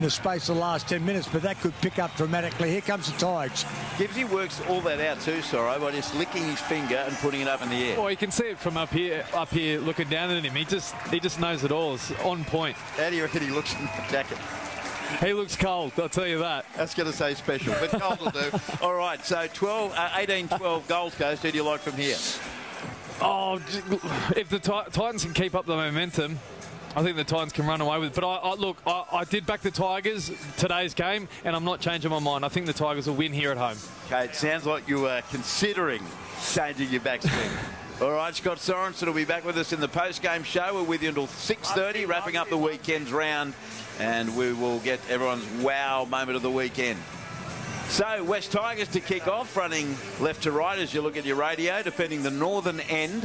the space of the last 10 minutes, but that could pick up dramatically. Here comes the Tigers. Gibbsy works all that out too, Sorrow, by just licking his finger and putting it up in the air. Well, you can see it from up here, looking down at him. He just knows it all. It's on point. How do you reckon he looks in the jacket? He looks cold, I'll tell you that. That's going to say special, but cold will do. All right, so 18-12 Gold Coast. Who do you like from here? Oh, if the Titans can keep up the momentum, I think the Titans can run away with it. But I did back the Tigers today's game, and I'm not changing my mind. I think the Tigers will win here at home. Okay, it sounds like you are considering changing your backswing. All right, Scott Sorensen will be back with us in the post-game show. We're with you until 6:30, wrapping up the weekend's round, and we will get everyone's wow moment of the weekend. So, West Tigers to kick off, running left to right as you look at your radio, defending the northern end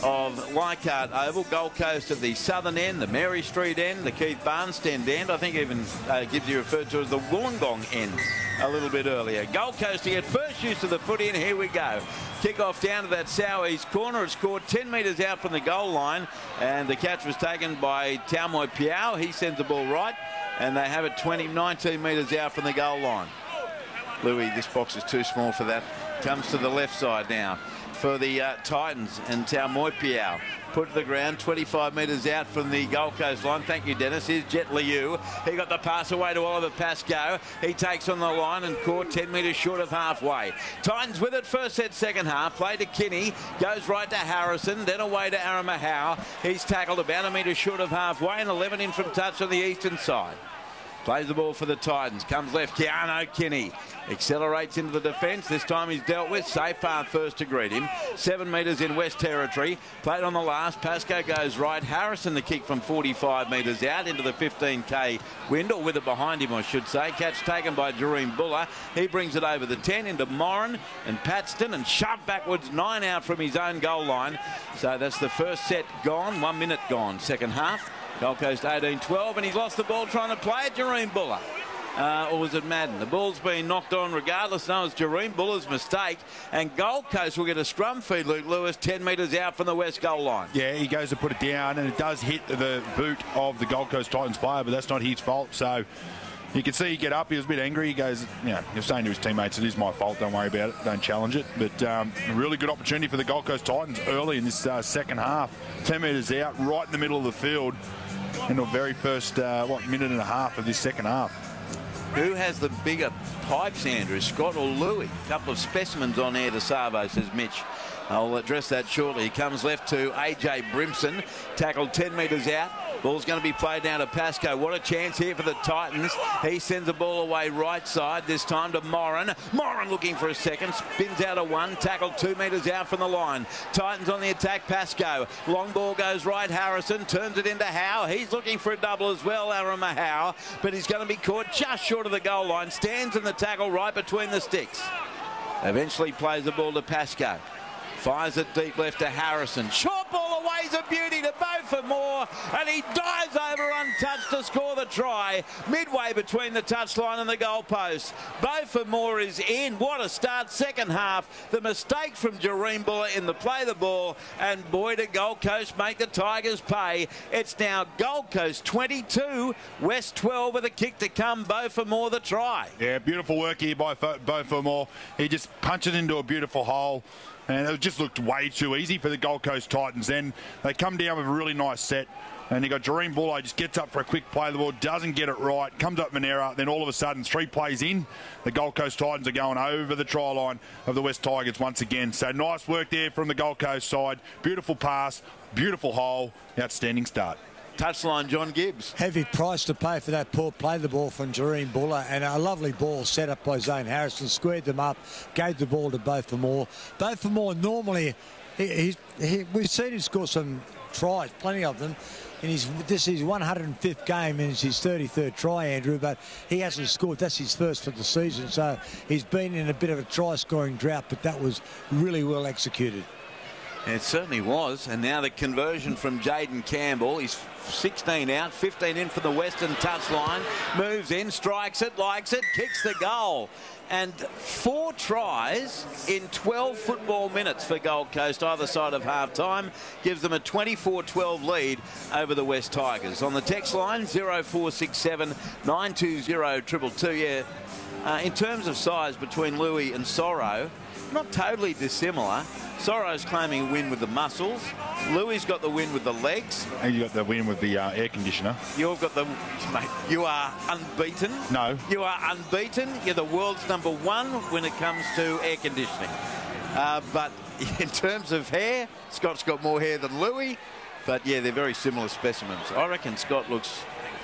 of Leichhardt Oval. Gold Coast at the southern end, the Mary Street end, the Keith Barnstead end. I think even Gibbsy referred to as the Wollongong end a little bit earlier. Gold Coast to get first use of the foot in. Here we go. Kick off down to that Sour East corner. It scored 10 metres out from the goal line, and the catch was taken by Taumoi Piao. He sends the ball right, and they have it 19 metres out from the goal line. Louis, this box is too small for that. Comes to the left side now for the Titans, and Taumoi Piao put to the ground 25 metres out from the Gold Coast line. Thank you, Dennis. Here's Jet Liu. He got the pass away to Oliver Pascoe. He takes on the line and caught 10 metres short of halfway. Titans with it. First set, second half. Play to Kinney. Goes right to Harrison. Then away to Aramahau. He's tackled about a metre short of halfway, and 11 in from touch on the eastern side. Plays the ball for the Titans. Comes left, Keanu Kinney. Accelerates into the defence. This time he's dealt with. Safar first to greet him. 7 metres in West Territory. Played on the last. Pascoe goes right. Harrison the kick from 45 metres out into the 15k wind, or with it behind him, I should say. Catch taken by Jareem Buller. He brings it over the 10 into Moran and Patston, and shoved backwards 9 out from his own goal line. So that's the first set gone. 1 minute gone. Second half. Gold Coast 18-12, and he's lost the ball trying to play it, Jareem Buller. Or was it Madden? The ball's been knocked on regardless. No, it's Jareem Buller's mistake. And Gold Coast will get a scrum feed, Luke Lewis, 10 metres out from the west goal line. Yeah, he goes to put it down, and it does hit the boot of the Gold Coast Titans player, but that's not his fault. So you can see he get up. He was a bit angry. He goes, he's saying to his teammates, it is my fault. Don't worry about it. Don't challenge it. But a really good opportunity for the Gold Coast Titans early in this second half. 10 metres out, right in the middle of the field, in the very first, minute and a half of this second half. Who has the bigger pipes, Andrew, Scott or Louis? A couple of specimens on air to Savo, says Mitch. I'll address that shortly. He comes left to AJ Brimson, tackled 10 metres out. Ball's going to be played down to Pascoe. What a chance here for the Titans. He sends the ball away right side, this time to Moran. Moran looking for a second, spins out a 1, tackled 2 metres out from the line. Titans on the attack, Pascoe. Long ball goes right, Harrison turns it into Howe. He's looking for a double as well, Aramahau, but he's going to be caught just short of the goal line. Stands in the tackle right between the sticks. Eventually plays the ball to Pascoe. Fires it deep left to Harrison. Short ball away is a beauty to Beaufort Moore, and he dives over untouched to score the try midway between the touchline and the goalpost. Beaufort Moore is in. What a start, second half. The mistake from Jareem Buller in the play the ball, and boy, did Gold Coast make the Tigers pay. It's now Gold Coast 22, West 12 with a kick to come. Beaufort Moore the try. Yeah, beautiful work here by Beaufort Moore. He just punched it into a beautiful hole. And it just looked way too easy for the Gold Coast Titans. Then they come down with a really nice set. And you got Jareem Buller, just gets up for a quick play. The ball doesn't get it right. Comes up Manera. Then all of a sudden, 3 plays in. The Gold Coast Titans are going over the try line of the West Tigers once again. So nice work there from the Gold Coast side. Beautiful pass, beautiful hole, outstanding start. Touchline, John Gibbs. Heavy price to pay for that poor play the ball from Jareem Buller, and a lovely ball set up by Zane Harrison. Squared them up, gave the ball to Beaufort Moore. Beaufort Moore normally, we've seen him score some tries, plenty of them. And this is his 105th game and it's his 33rd try, Andrew, but he hasn't scored. That's his first for the season, so he's been in a bit of a try-scoring drought, but that was really well executed. It certainly was. And now the conversion from Jaden Campbell. He's 16 out, 15 in from the western touchline. Moves in, strikes it, likes it, kicks the goal. And 4 tries in 12 football minutes for Gold Coast either side of half-time gives them a 24-12 lead over the West Tigers. On the text line, 0467 920 222. Yeah, in terms of size between Louis and Sorrow, not totally dissimilar. Sorrow's claiming a win with the muscles. Louis got the win with the legs. And you got the win with the air conditioner. You've got the... Mate, you are unbeaten. No. You are unbeaten. You're the world's #1 when it comes to air conditioning. But in terms of hair, Scott's got more hair than Louis. But, yeah, they're very similar specimens. I reckon Scott looks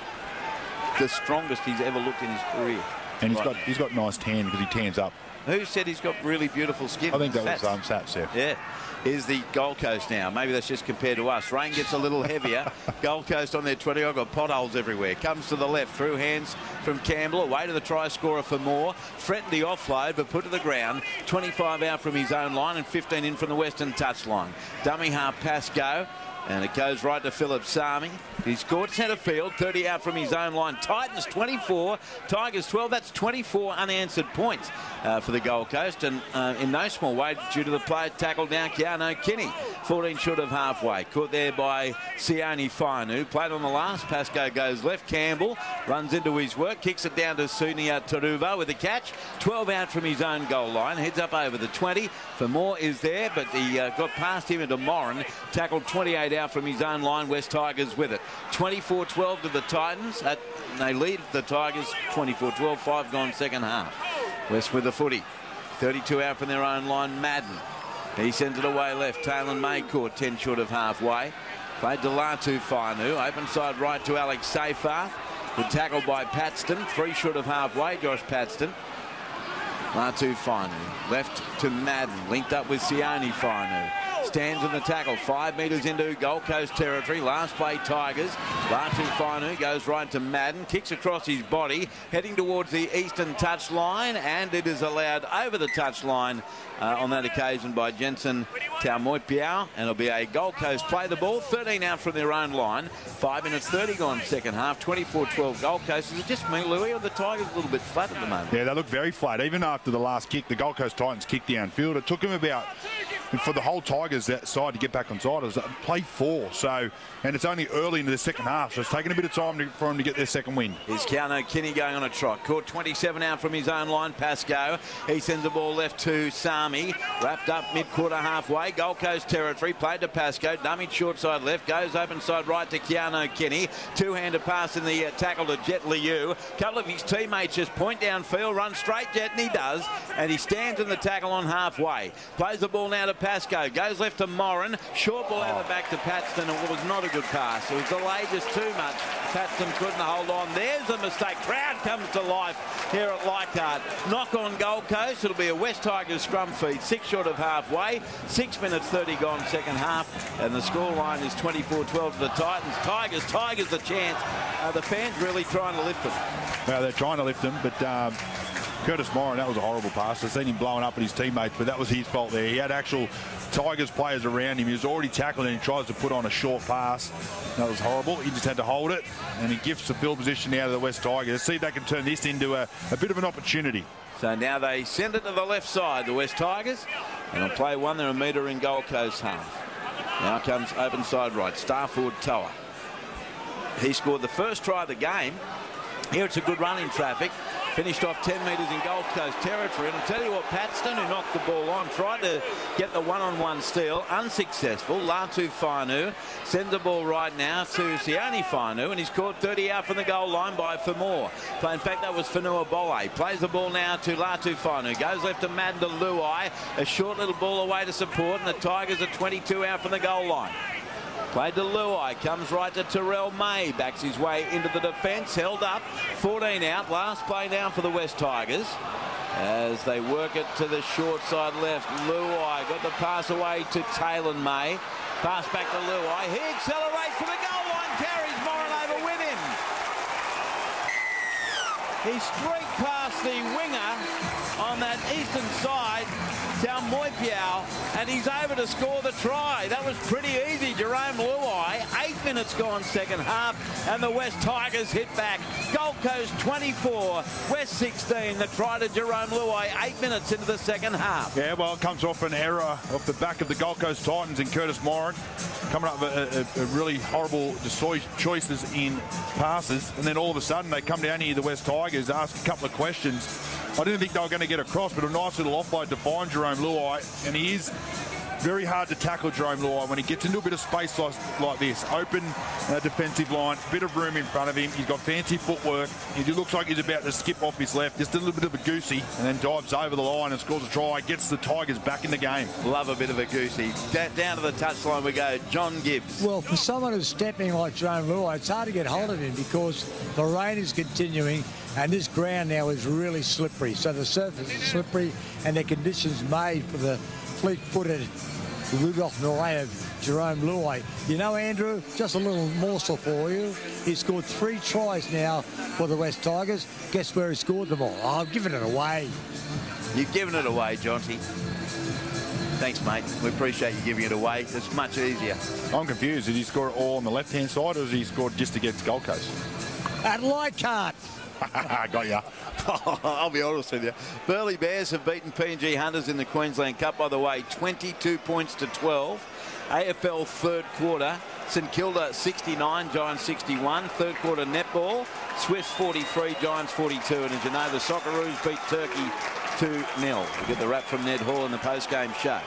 the strongest he's ever looked in his career. And he's got nice tan because he tans up. Who said he's got really beautiful skin? I think that was Sats, yeah. Yeah. Here's the Gold Coast now. Maybe that's just compared to us. Rain gets a little heavier. Gold Coast on their 20. I've got potholes everywhere. Comes to the left. Through hands from Campbell. Away to the try scorer for more. Threatened the offload, but put to the ground. 25 out from his own line and 15 in from the western touchline. Dummy half pass go. And it goes right to Philip Sami. He scored centre field, 30 out from his own line. Titans 24, Tigers 12. That's 24 unanswered points for the Gold Coast. And in no small way due to the player tackled down Keanu Kinney. 14 short of halfway. Caught there by Sione Fainu. Played on the last. Pascoe goes left. Campbell runs into his work. Kicks it down to Sunia Taruva with a catch. 12 out from his own goal line. Heads up over the 20. Famore is there, but he got past him into Moran. Tackled 28 out from his own line. West Tigers with it. 24-12 to the Titans. They lead the Tigers 24-12. 5 gone second half. West with the footy. 32 out from their own line. Madden. He sends it away left. Taylor May caught 10 short of halfway. Played to Latu Fainu. Open side right to Alex Seyfarth. Good tackle by Paxton. 3 short of halfway. Josh Paxton. Latu Fainu. Left to Madden. Linked up with Sione Fainu. Stands in the tackle. 5 metres into Gold Coast territory. Last play Tigers. Latu Fainu goes right to Madden. Kicks across his body. Heading towards the eastern touchline. And it is allowed over the touchline on that occasion by Jensen Taumoipiao. And it'll be a Gold Coast play the ball. 13 out from their own line. 5 minutes 30 gone second half. 24-12 Gold Coast. Is it just me, Louis, or the Tigers a little bit flat at the moment? Yeah, they look very flat. Even after the last kick, the Gold Coast Titans kicked downfield. It took them about, for the whole Tigers that side to get back on side, it was play 4. So, and it's only early into the second half, so it's taken a bit of time for them to get their second win. Here's Keanu Kinney going on a trot. Caught 27 out from his own line. Pascoe. He sends the ball left to Sami. Wrapped up mid-quarter halfway. Gold Coast territory. Played to Pascoe. Dummied short side left. Goes open side right to Keanu Kinney. Two-hander pass in the tackle to Jet Liu. A couple of his teammates just point downfield. Run straight, Jet, and he does. And he stands in the tackle on halfway. Plays the ball now to Pascoe. Goes left to Moran. Short ball out the back to Paxton. It was not a good pass. It was delayed just too much. Paxton couldn't hold on. There's a mistake. Crowd comes to life here at Leichhardt. Knock on Gold Coast. It'll be a West Tigers scrum feed. 6 short of halfway. 6 minutes 30 gone second half. And the scoreline is 24-12 to the Titans. Tigers a chance. The fans really trying to lift them. Well, they're trying to lift them, but Curtis Moran, that was a horrible pass. I've seen him blowing up at his teammates, but that was his fault there. He had actual Tigers players around him. He was already tackled and he tries to put on a short pass. That was horrible. He just had to hold it, and he gifts the field position now to the West Tigers. Let's see if they can turn this into a bit of an opportunity. So now they send it to the left side, the West Tigers, and on play 1, they're a metre in Gold Coast half. Now comes open side right, Starford Toa. He scored the first try of the game. Here it's a good run in traffic. Finished off 10 metres in Gold Coast territory. And I'll tell you what, Paxton, who knocked the ball on, tried to get the one-on-one steal. Unsuccessful. Latu Fainu sends the ball right now to Sione Fainu, and he's caught 30 out from the goal line by Famore. In fact, that was Fanua Bole. Plays the ball now to Latu Fainu. Goes left to Madden to Luai. A short little ball away to support, and the Tigers are 22 out from the goal line. Played to Luai, comes right to Terrell May, backs his way into the defence, held up, 14 out, last play down for the West Tigers. As they work it to the short side left, Luai got the pass away to Taylor May. Pass back to Luai, he accelerates for the goal line, carries Moran over with him. He streaked past the winger on that eastern side, Taumoepeau, and he's over to score the try. That was pretty easy. Jerome Luai, 8 minutes gone second half, and the West Tigers hit back. Gold Coast 24, West 16. The try to Jerome Luai, 8 minutes into the second half. Yeah, well, it comes off an error off the back of the Gold Coast Titans and Curtis Moran, coming up with a really horrible choices in passes, and then all of a sudden they come down here, the West Tigers, ask a couple of questions. I didn't think they were going to get across, but a nice little offload to find Jerome Luai, and he is very hard to tackle, Jerome Luai, when he gets into a bit of space like this. Open defensive line, bit of room in front of him. He's got fancy footwork. He looks like he's about to skip off his left, just a little bit of a goosey, and then dives over the line and scores a try, gets the Tigers back in the game. Love a bit of a goosey. Down to the touchline we go, John Gibbs. Well, for someone who's stepping like Jerome Luai, it's hard to get hold of him because the rain is continuing and this ground now is really slippery. So the surface is slippery and the conditions made for the fleet-footed Rudolph Moreira, Jerome Luai. You know, Andrew, just a little morsel for you. He's scored 3 tries now for the West Tigers. Guess where he scored them all? Oh, I've given it away. You've given it away, Jonty. Thanks, mate. We appreciate you giving it away. It's much easier. I'm confused. Did he score it all on the left-hand side, or has he scored just against Gold Coast? At Leichhardt. Got ya. I'll be honest with you. Burleigh Bears have beaten PNG Hunters in the Queensland Cup, by the way, 22 points to 12. AFL third quarter, St Kilda 69, Giants 61. Third quarter netball, Swifts 43, Giants 42. And as you know, the Socceroos beat Turkey 2-0. We get the wrap from Ned Hall in the post-game show.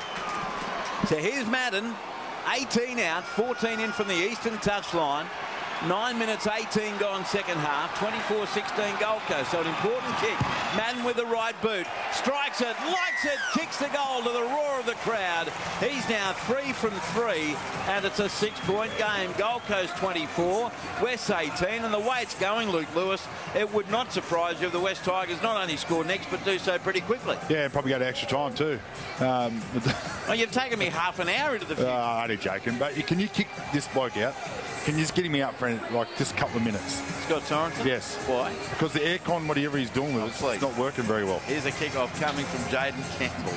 So here's Madden, 18 out, 14 in from the eastern touchline. 9 minutes 18 gone second half, 24-16 Gold Coast. So an important kick. Madden with the right boot, strikes it, likes it, kicks the goal to the roar of the crowd. He's now 3 from 3, and it's a 6-point game. Gold Coast 24, West 18, and the way it's going, Luke Lewis, it would not surprise you if the West Tigers not only score next, but do so pretty quickly. Yeah, and probably go to extra time too. Well, you've taken me half an hour into the future. I'm only joking, but can you kick this bloke out? Can you just get him out for like just a couple of minutes? Scott Sorensen? Yes. Why? Because the aircon, whatever he's doing with it, it's not working very well. Here's a kick-off coming from Jaden Campbell.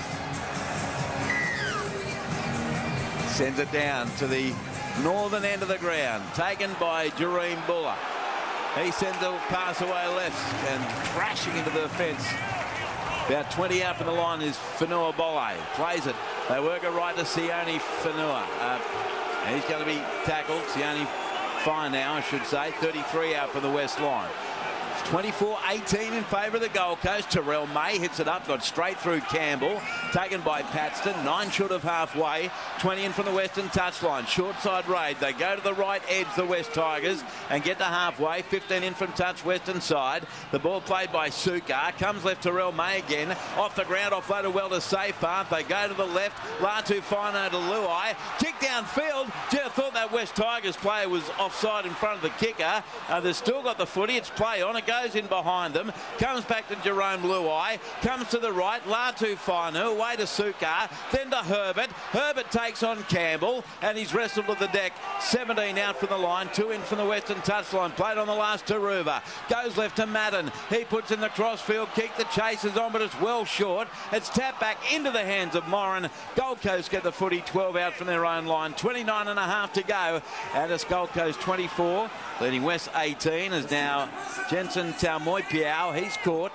Sends it down to the northern end of the ground. Taken by Jerome Buller. He sends a pass away left and crashing into the fence. About 20 out from the line is Fanua Bolle. Plays it. They work it right to Sione Fanua. He's going to be tackled. Sione fine now, I should say. 33 out from the west line. It's 24-18 in favour of the Gold Coast. Terrell May hits it up, got straight through Campbell. Taken by Paxton, 9 short of halfway. 20 in from the western touchline. Short side raid. They go to the right edge, the West Tigers, and get to halfway. 15 in from touch, western side. The ball played by Sukar. Comes left, Terrell May again. Off the ground, offloaded well to safe path. They go to the left. Latu Fino to Luai. Kick downfield. Gee, I thought that West Tigers player was offside in front of the kicker. They've still got the footy. It's play on. It goes in behind them. Comes back to Jerome Luai. Comes to the right. Latu Fino. Away to Sukar. Then to Herbert. Herbert takes on Campbell. And he's wrestled to the deck. 17 out from the line. 2 in from the western touchline. Played on the last to Ruva. Goes left to Madden. He puts in the crossfield kick. The chase is on, but it's well short. It's tapped back into the hands of Moran. Gold Coast get the footy. 12 out from their own line. 29 and a half to go. And it's Gold Coast 24. Leading West 18 is now Jensen Taumoepeau. He's caught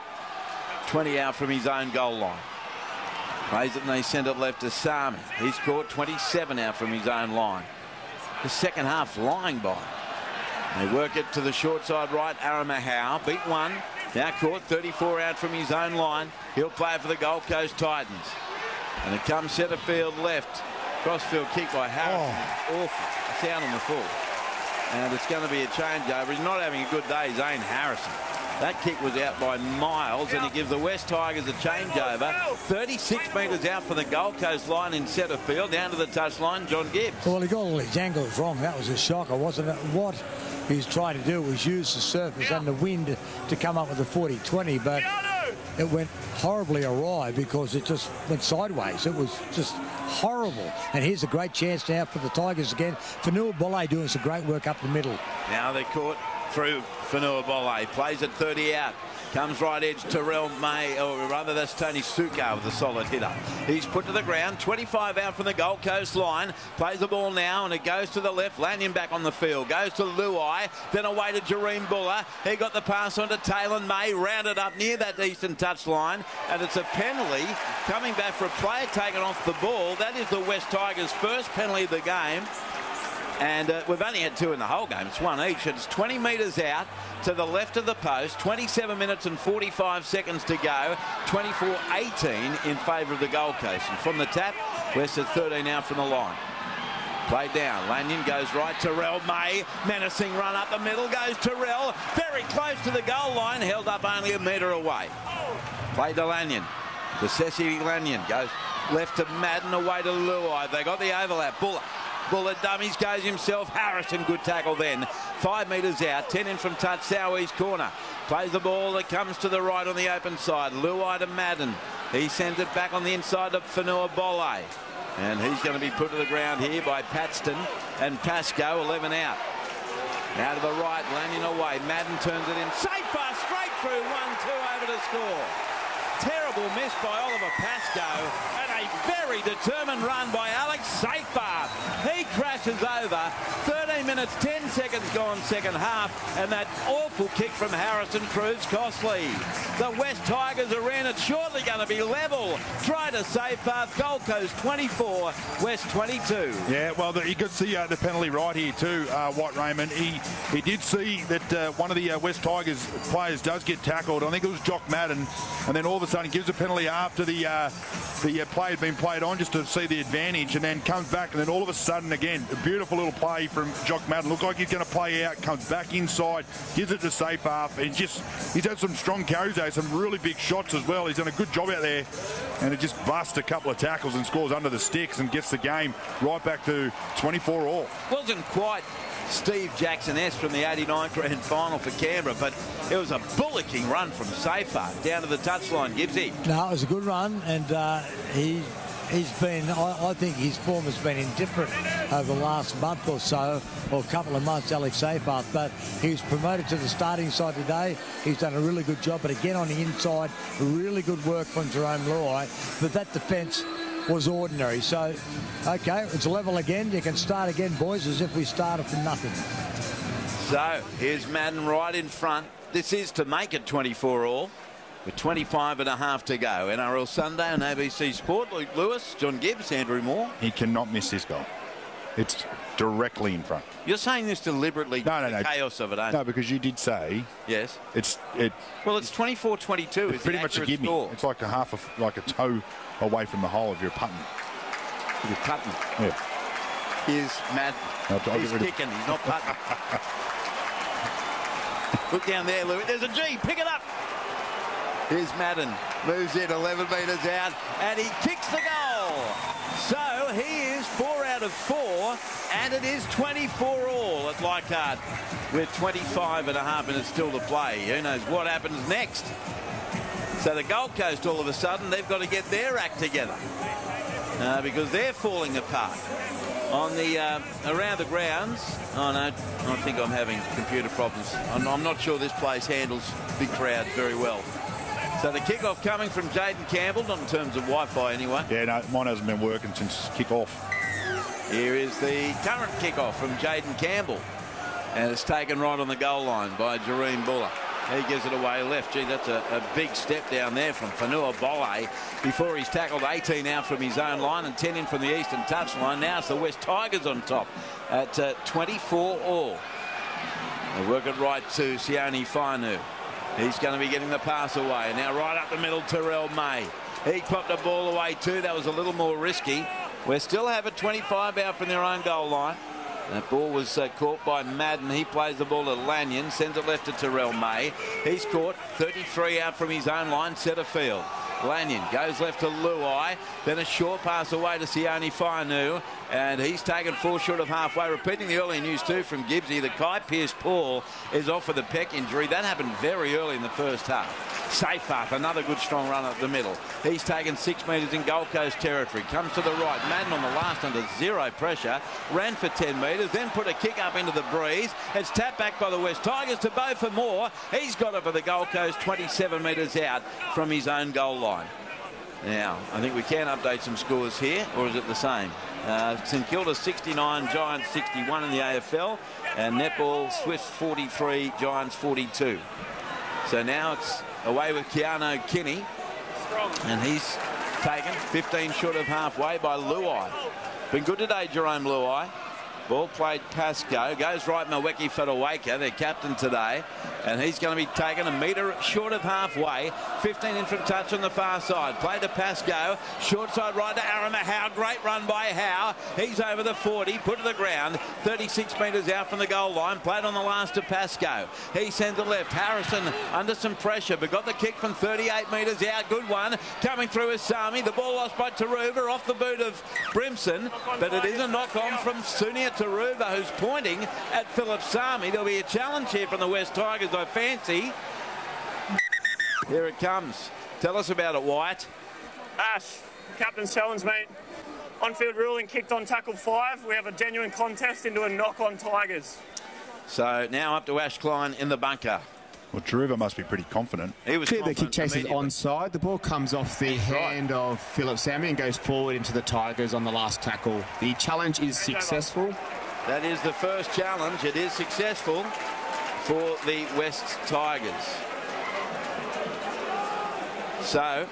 20 out from his own goal line. Plays it and they send it left to Sami. He's caught 27 out from his own line. The second half flying by. They work it to the short side right. Aramahau beat one. Now caught 34 out from his own line. He'll play for the Gold Coast Titans. And it comes centre field left. Crossfield kick by Harrison. Awful. It's out on the full. And it's going to be a changeover. He's not having a good day, Zane Harrison. That kick was out by miles, and he gives the West Tigers a changeover. 36 metres out for the Gold Coast line in centre field. Down to the touchline, John Gibbs. Well, he got all his angles wrong. That was a shocker, wasn't it? What he's trying to do was use the surface and the wind to come up with a 40-20, but it went horribly awry because it just went sideways. It was just horrible. And here's a great chance now for the Tigers again. Fanua Bolle doing some great work up the middle. Now they're caught through Fanua Bolle. Plays at 30 out. Comes right edge, Terrell May, or rather that's Tony Suka with a solid hitter. He's put to the ground, 25 out from the Gold Coast line. Plays the ball now and it goes to the left. Lanyon back on the field. Goes to Luai, then away to Jareem Buller. He got the pass on to Taylor May, rounded up near that eastern touchline, and it's a penalty coming back for a player taken off the ball. That is the West Tigers' first penalty of the game. And we've only had 2 in the whole game. It's 1 each. It's 20 metres out to the left of the post. 27 minutes and 45 seconds to go. 24-18 in favour of the Gold Coast. And from the tap, West at 13 out from the line. Played down. Lanyon goes right. Terrell May. Menacing run up the middle. Goes Terrell. Very close to the goal line. Held up only a metre away. Played to Lanyon. To Sessi Lanyon. Goes left to Madden. Away to Luai. They got the overlap. Buller dummies, goes himself. Harrison, good tackle then. 5 metres out, 10 in from touch, Southeast corner. Plays the ball that comes to the right on the open side. Luai to Madden. He sends it back on the inside to Fanua Bolle. And he's going to be put to the ground here by Paxton and Pascoe, 11 out. Now to the right, Lanyon away. Madden turns it in. Safe pass, straight through, 1-2 over to score. Terrible miss by Oliver Pascoe and a very determined run by Alex Seyfarth. He crashes over. 13 minutes, 10 seconds gone second half, and that awful kick from Harrison proves costly. The West Tigers are in. It's shortly going to be level. Try to Seyfarth. Gold Coast 24, West 22. Yeah, well, you could see the penalty right here too, White Raymond. He did see that one of the West Tigers players does get tackled. I think it was Jock Madden, and then all of a sudden gives a penalty after the play had been played on just to see the advantage, and then comes back, and then all of a sudden again a beautiful little play from Jock Madden. Looked like he's going to play out, comes back inside, gives it to Seyfarth, and he's had some strong carries there, some really big shots as well. He's done a good job out there, and it just busts a couple of tackles and scores under the sticks and gets the game right back to 24 all. Wasn't quite Steve Jackson-esque from the 89 grand final for Canberra, but it was a bullocking run from Seyfarth down to the touchline. Gibbsy. No, it was a good run, and he's been, I think his form has been indifferent over the last month or so, or a couple of months, Alex Seyfarth, but he was promoted to the starting side today. He's done a really good job, but again on the inside, really good work from Jerome Luai, but that defence was ordinary. So, okay, it's level again. You can start again, boys, as if we started from nothing. So, here's Madden right in front. This is to make it 24 all. With 25 and a half to go. NRL Sunday on ABC Sport. Luke Lewis, John Gibbs, Andrew Moore. He cannot miss this goal. It's directly in front. You're saying this deliberately? No. The chaos of it, aren't you? No, because you did say. Yes. Well, it's 24-22. It's pretty much a gimme. Score. It's like like a toe away from the hole if you're putting. You're putting. Yeah. Here's Madden. He's kicking. He's not putting. Look down there, Lewis. There's a G. Pick it up. Here's Madden, moves in 11 metres out, and he kicks the goal. So he is 4 out of 4, and it is 24 all at Leichhardt with 25 and a half minutes still to play. Who knows what happens next? So the Gold Coast, all of a sudden, they've got to get their act together because they're falling apart. On the around the grounds, oh no, I think I'm having computer problems. I'm not sure this place handles big crowds very well. So the kickoff coming from Jaden Campbell, not in terms of Wi-Fi anyway. Yeah, no, mine hasn't been working since kick-off. Here is the current kickoff from Jaden Campbell. And it's taken right on the goal line by Jareem Buller. He gives it away left. Gee, that's a big step down there from Fanua Bolle before he's tackled 18 out from his own line and 10 in from the eastern touchline. Now it's the West Tigers on top at 24 all. They work it right to Sione Fainu. He's going to be getting the pass away. Now right up the middle, Terrell May. He popped the ball away too. That was a little more risky. We still have a 25 out from their own goal line. That ball was caught by Madden. He plays the ball to Lanyon, sends it left to Terrell May. He's caught 33 out from his own line, centre field. Lanyon goes left to Luai, then a short pass away to Sione Fainu, and he's taken 4 short of halfway. Repeating the early news too from Gibbsy, the Kai Pearce-Paul is off with a pec injury. That happened very early in the first half. Seyfarth, another good strong run up the middle. He's taken 6 metres in Gold Coast territory. Comes to the right. Madden on the last under zero pressure. Ran for 10 metres, then put a kick up into the breeze. It's tapped back by the West Tigers to Beau for more. He's got it for the Gold Coast, 27 metres out from his own goal line. Now, I think we can update some scores here, or is it the same? St Kilda 69, Giants 61 in the AFL, and netball Swifts 43, Giants 42. So now it's away with Keanu Kinney, and he's taken 15 short of halfway by Luai. Been good today, Jerome Luai. Ball played Pascoe. Goes right, Mweki Fedawaka, their captain today. And he's going to be taken a metre short of halfway. 15 in from touch on the far side. Play to Pascoe. Short side right to Arima Howe. Great run by Howe. He's over the 40. Put to the ground. 36 metres out from the goal line. Played on the last to Pascoe. He sends it left. Harrison under some pressure, but got the kick from 38 metres out. Good one. Coming through is Sami. The ball lost by Taruva off the boot of Brimson. But it is a knock-on from Sunia Taruva, who's pointing at Philip Sami. There'll be a challenge here from the West Tigers, I fancy. Here it comes. Tell us about it, White. Ash, captain's challenge, mate. On-field ruling kicked on tackle 5. We have a genuine contest into a knock-on Tigers. So now up to Ash Klein in the bunker. Well, Taruva must be pretty confident. He was The confident kick chase is immediately. onside. The ball comes off the hand of Philip Sami and goes forward into the Tigers on the last tackle. The challenge is successful. That is the first challenge. It is successful for the West Tigers. So,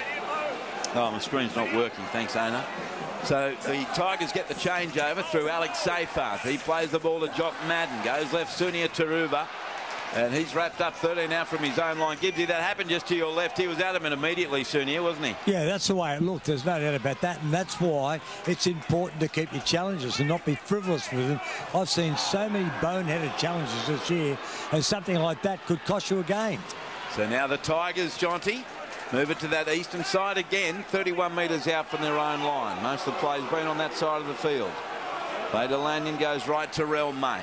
my screen's not working. Thanks, Ona. So the Tigers get the changeover through Alex Seyfarth. He plays the ball to Jock Madden. Goes left, Sunia Taruva. And he's wrapped up 13 out from his own line. Gibbsy, that happened just to your left. He was adamant immediately, Sunia, wasn't he? Yeah, that's the way it looked. There's no doubt about that. And that's why it's important to keep your challenges and not be frivolous with them. I've seen so many boneheaded challenges this year, and something like that could cost you a game. So now the Tigers, Jonty, move it to that eastern side again. 31 metres out from their own line. Most of the play's been on that side of the field. Play to Lanyon, goes right to Rel May.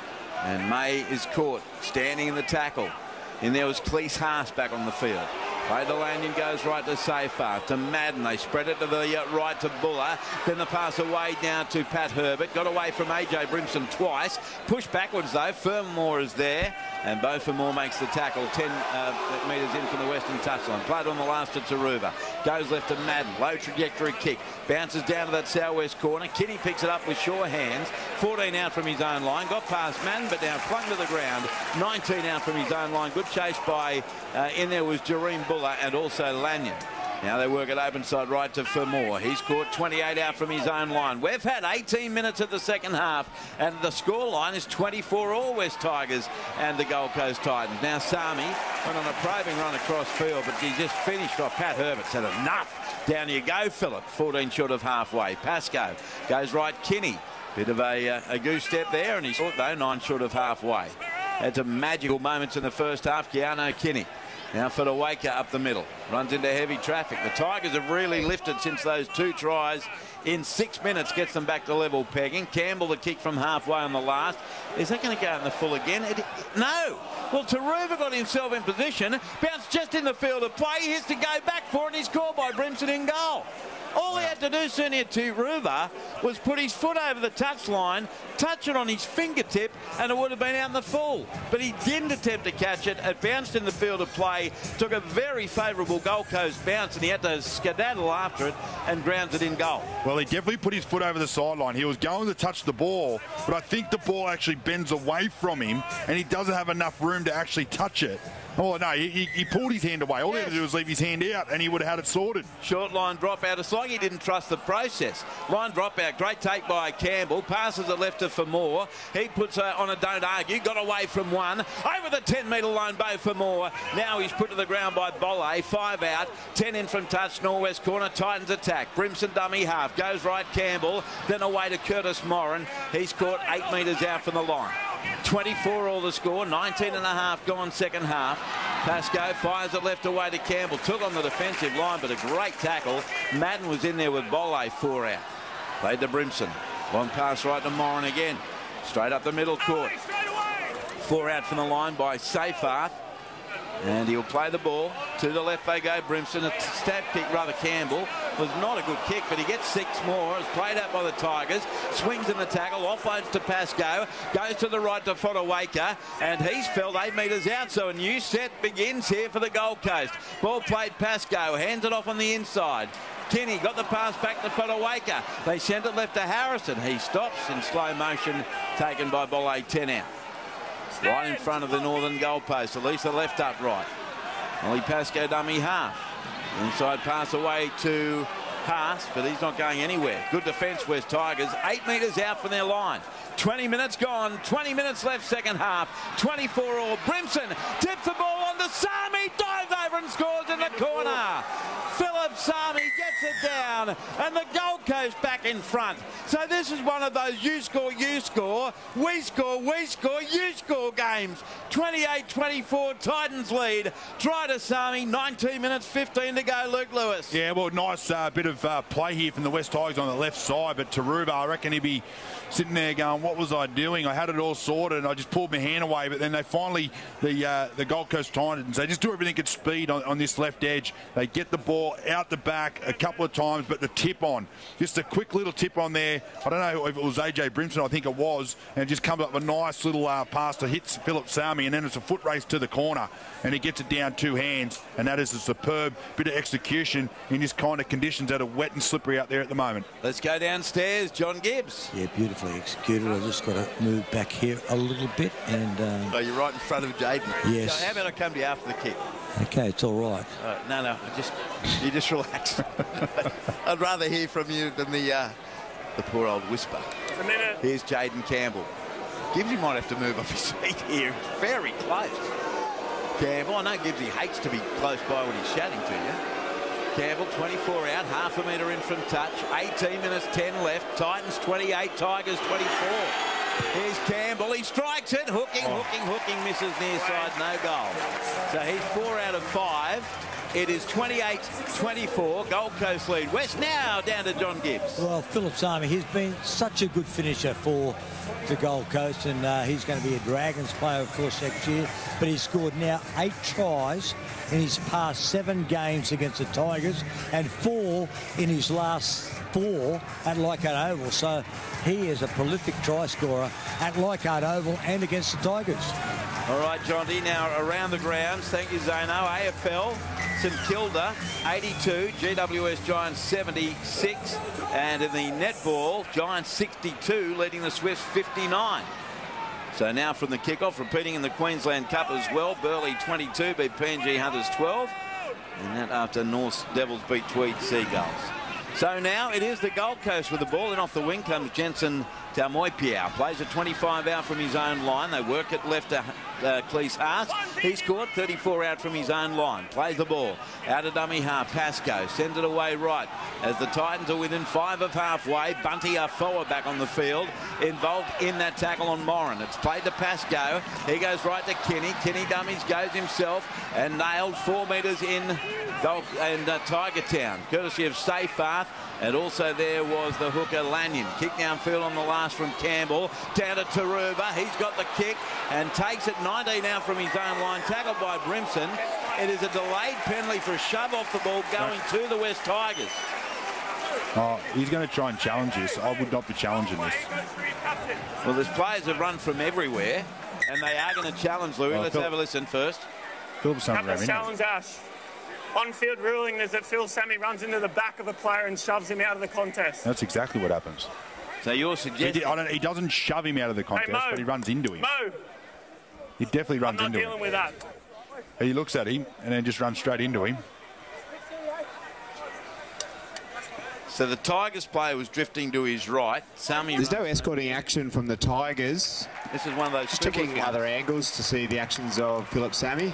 And May is caught standing in the tackle. And there was Cleese Haas back on the field. Play to Lanyon, goes right to Seyfarth, to Madden. They spread it to the right to Buller. Then the pass away now to Pat Herbert. Got away from AJ Brimson twice. Pushed backwards though. Fermor is there. And Beau Fermor makes the tackle 10 metres in from the western touchline. Played on the last to Taruva. Goes left to Madden. Low trajectory kick. Bounces down to that southwest corner. Kinney picks it up with sure hands. 14 out from his own line. Got past Madden, but now flung to the ground. 19 out from his own line. Good chase by, in there was Jareem Buller and also Lanyon. Now they work it open side right to Fermor. He's caught 28 out from his own line. We've had 18 minutes of the second half, and the scoreline is 24 all West Tigers and the Gold Coast Titans. Now Sami went on a probing run across field, but he just finished off. Pat Herbert said enough. Down you go, Phillip. 14 short of halfway. Pascoe goes right. Kinney. Bit of a goose step there, and he's caught though 9 short of halfway. Had some magical moments in the first half. Keanu Kinney. Now for the Waker up the middle. Runs into heavy traffic. The Tigers have really lifted since those 2 tries in 6 minutes. Gets them back to level pegging. Campbell the kick from halfway on the last. Is that going to go in the full again? No. Well, Taruva got himself in position. Bounced just in the field of play. He has to go back for it, and he's called by Brimson in goal. All he had to do, Sunia Taruva, was put his foot over the touchline, touch it on his fingertip, and it would have been out in the full. But he didn't attempt to catch it. It bounced in the field of play, took a very favourable Gold Coast bounce, and he had to skedaddle after it and grounds it in goal. Well, he definitely put his foot over the sideline. He was going to touch the ball, but I think the ball actually bends away from him, and he doesn't have enough room to actually touch it. Oh, no, he pulled his hand away. All he had to do was leave his hand out, and he would have had it sorted. Short line drop out. It's like he didn't trust the process. Line drop out. Great take by Campbell. Passes it left to Fermor. He puts on a don't argue. Got away from one. Over the 10-metre line, Beau Fermor. Now he's put to the ground by Bolle. 5 out. 10 in from touch. Norwest corner. Titans attack. Brimson dummy half. Goes right Campbell. Then away to Curtis Moran. He's caught 8 metres out from the line. 24 all the score, 19 and a half gone second half. Pascoe fires it left away to Campbell. Took on the defensive line, but a great tackle. Madden was in there with Bolle. 4 out. Played to Brimson. Long pass right to Moran again. Straight up the middle court. 4 out from the line by Seyfarth. And he'll play the ball. To the left they go. Brimson, a stab kick, rather Campbell. Was not a good kick, but he gets 6 more. It's played out by the Tigers. Swings in the tackle. Offloads to Pascoe. Goes to the right to Fodawaker. And he's fell 8 metres out. So a new set begins here for the Gold Coast. Ball played Pascoe. Hands it off on the inside. Kenny got the pass back to Fodawaker. They send it left to Harrison. He stops in slow motion. Taken by Bolle, 10 out. Right in front of the northern goalpost, at least the left upright. Ollie Pascoe dummy half. Inside pass away to Haas, but he's not going anywhere. Good defence, West Tigers. 8 metres out from their line. 20 minutes gone, 20 minutes left, second half. 24 all. Brimson tips the ball onto Sami, dives over and scores in the corner. Philip Sami gets it down, and the Gold Coast back in front. So this is one of those you score, we score, you score games. 28-24, Titans lead. Try to Sami, 19 minutes, 15 to go, Luke Lewis. Yeah, well, nice bit of play here from the West Tigers on the left side, but Taruba, I reckon he'd be sitting there going, what was I doing? I had it all sorted and I just pulled my hand away, but then they finally, the Gold Coast Titans, they just do everything at speed on this left edge. They get the ball out the back a couple of times, but the tip on, just a quick little tip on there. I don't know if it was AJ Brimson, I think it was, and it just comes up with a nice little pass to hit Philip Sami, and then it's a foot race to the corner, and he gets it down 2 hands, and that is a superb bit of execution in this kind of conditions that are wet and slippery out there at the moment. Let's go downstairs, John Gibbs. Yeah, beautifully executed. I just got to move back here a little bit, and oh, you're right in front of Jaden. Yes. So how about I come to you after the kick? Okay, it's all right. No, you just relax. I'd rather hear from you than the poor old whisper. A minute. Here's Jaden Campbell. Gibbsy might have to move off his seat here. Very close. Campbell, I know Gibbsy hates to be close by when he's shouting to you. Campbell, 24 out, half a metre in from touch. 18 minutes, 10 left. Titans 28, Tigers 24. Here's Campbell. He strikes it. Hooking, misses near side. No goal. So he's 4 out of 5. It is 28-24. Gold Coast lead. West now down to John Gibbs. Well, Philip Sami, he's been such a good finisher for the Gold Coast, and he's going to be a Dragons player, of course, next year. But he's scored now 8 tries in his past 7 games against the Tigers, and 4 in his last 4 at Leichhardt Oval. So he is a prolific try scorer at Leichhardt Oval and against the Tigers. All right, Jonty, now around the grounds. Thank you, Zano. AFL, St Kilda, 82. GWS Giants, 76. And in the netball, Giants, 62, leading the Swifts, 59. So now from the kickoff, repeating in the Queensland Cup as well. Burleigh, 22, beat PNG Hunters, 12. And that after North Devils beat Tweed Seagulls. So now it is the Gold Coast with the ball. And off the wing comes Jensen Taumoepiau. Plays a 25 out from his own line. They work it left to Cleese Haas. He scored 34 out from his own line. Plays the ball out of dummy half. Pascoe sends it away right as the Titans are within 5 of halfway. Bunty Afoa back on the field, involved in that tackle on Moran. It's played to Pascoe. He goes right to Kenny. Kenny dummies, goes himself and nailed 4 metres in Tiger Town, courtesy of Seyfarth. And also there was the hooker Lanyon. Kick downfield on the last from Campbell. Down to Taruba. He's got the kick and takes it 19 out from his own line. Tackled by Brimson. It is a delayed penalty for a shove off the ball going to the West Tigers. Oh, he's going to try and challenge this. I would not be challenging this. Well, there's players that run from everywhere, and they are going to challenge Louis. Let's have a listen first. Captain challenge Ash. On-field ruling is that Phil Sami runs into the back of a player and shoves him out of the contest. That's exactly what happens. So you're suggesting... He doesn't shove him out of the contest, Mo, but he runs into him. Mo! He definitely runs into him. I'm not dealing with that. He looks at him and then just runs straight into him. So the Tigers player was drifting to his right. There's no escorting action from the Tigers. This is one of those... Just checking other angles to see the actions of Philip Sami.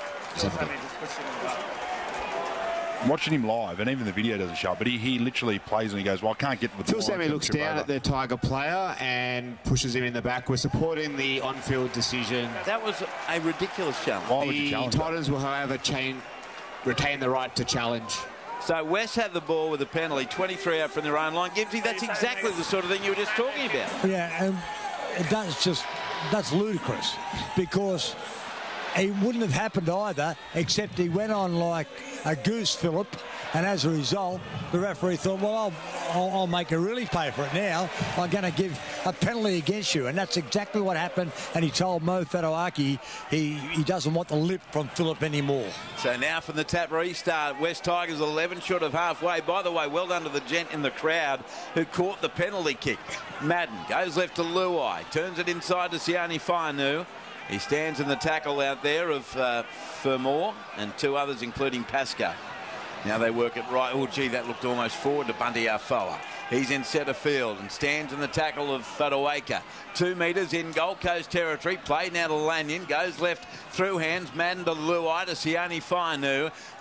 Watching him live, and even the video doesn't show, but he literally plays and he goes, well, I can't get to the ball. Phil Sami looks down at the Tiger player and pushes him in the back. We're supporting the on-field decision. That was a ridiculous challenge. Why would you The challenge Titans will, however, retain the right to challenge. So West have the ball with a penalty, 23 out from their own line. Gibbsy, that's exactly the sort of thing you were just talking about. Yeah, and that's ludicrous, because it wouldn't have happened either, except he went on like a goose, Phillip, and as a result, the referee thought, well, I'll make her really pay for it now. I'm going to give a penalty against you, and that's exactly what happened, and he told Mo Fatoaki he doesn't want the lip from Phillip anymore. So now from the tap restart, West Tigers 11 short of halfway. By the way, well done to the gent in the crowd who caught the penalty kick. Madden goes left to Luai, turns it inside to Sione Fainu. He stands in the tackle out there of Fermor and two others, including Pasca. Now they work it right. Oh, gee, that looked almost forward to Bunty Afoa. He's in centre field and stands in the tackle of Fotuaika. 2 metres in Gold Coast territory. Play now to Lanyon. Goes left through hands. Madden to Luai to Sione Fainu.